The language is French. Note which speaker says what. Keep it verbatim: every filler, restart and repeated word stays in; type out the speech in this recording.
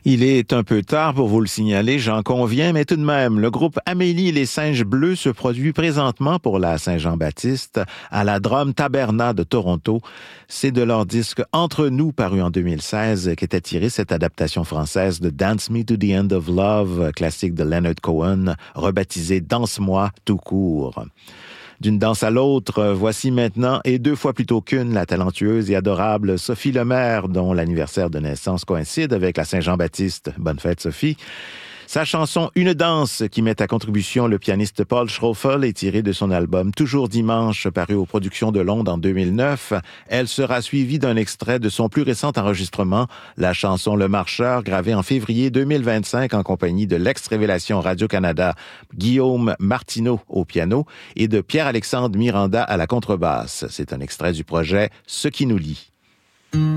Speaker 1: Il est un peu tard pour vous le signaler, j'en conviens, mais tout de même, le groupe Amélie et les Singes Bleus se produit présentement pour la Saint-Jean-Baptiste à la Drum Taberna de Toronto. C'est de leur disque Entre nous, paru en deux mille seize, qu'était tirée cette adaptation française de Dance Me to the End of Love, classique de Leonard Cohen, rebaptisé Danse-moi tout court. D'une danse à l'autre, voici maintenant, et deux fois plutôt qu'une, la talentueuse et adorable Sophie Lemaire, dont l'anniversaire de naissance coïncide avec la Saint-Jean-Baptiste. Bonne fête, Sophie. Sa chanson « Une danse » qui met à contribution le pianiste Paul Schroeffel est tirée de son album « Toujours dimanche » paru aux Productions de Londres en deux mille neuf. Elle sera suivie d'un extrait de son plus récent enregistrement, la chanson « Le Marcheur » gravée en février deux mille vingt-cinq en compagnie de l'ex-révélation Radio-Canada Guillaume Martineau au piano et de Pierre-Alexandre Miranda à la contrebasse. C'est un extrait du projet « Ce qui nous lie ».